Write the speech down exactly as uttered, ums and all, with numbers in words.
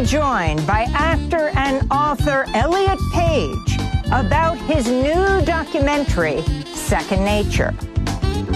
joined by actor and author Elliot Page about his new documentary, Second Nature.